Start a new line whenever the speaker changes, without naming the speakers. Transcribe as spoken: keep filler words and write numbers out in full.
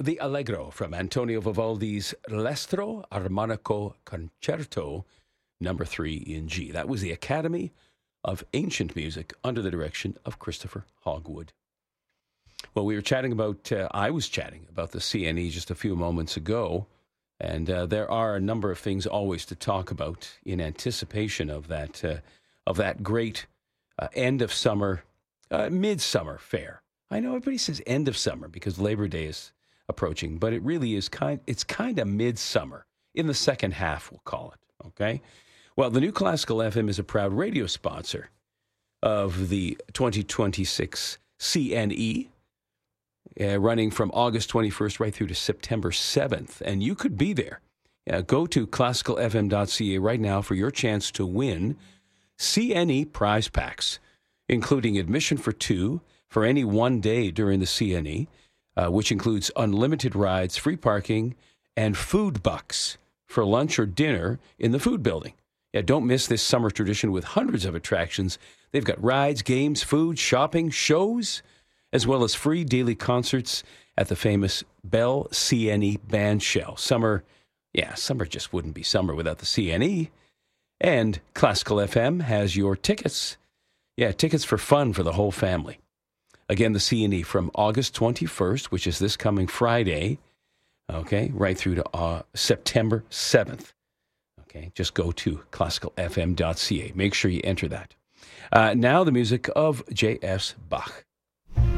the Allegro from Antonio Vivaldi's L'Estro Armonico Concerto, number three in G. That was the Academy of Ancient Music under the direction of Christopher Hogwood. Well, we were chatting about, uh, I was chatting about the C N E just a few moments ago, and uh, there are a number of things always to talk about in anticipation of that, uh, of that great uh, end of summer, uh, midsummer fair. I know everybody says end of summer because Labor Day is approaching, but it really is kind, it's kind of midsummer, in the second half, we'll call it, okay? Well, the New Classical F M is a proud radio sponsor of the twenty twenty-six C N E, uh, running from August twenty-first right through to September seventh, and you could be there. Uh, go to classical f m dot c a right now for your chance to win C N E prize packs, including admission for two for any one day during the C N E, uh, which includes unlimited rides, free parking, and food bucks for lunch or dinner in the food building. Yeah, don't miss this summer tradition with hundreds of attractions. They've got rides, games, food, shopping, shows, as well as free daily concerts at the famous Bell C N E Bandshell. Summer, yeah, summer just wouldn't be summer without the C N E. And Classical F M has your tickets. Yeah, tickets for fun for the whole family. Again, the C N E from August twenty-first, which is this coming Friday, okay, right through to uh, September seventh. Okay, just go to classical f m dot c a. Make sure you enter that. Uh, now the music of J S. Bach.